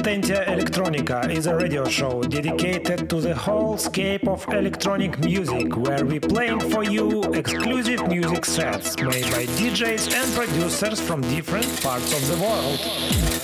Intentia Electronica is a radio show dedicated to the whole scape of electronic music, where we playing for you exclusive music sets made by DJs and producers from different parts of the world.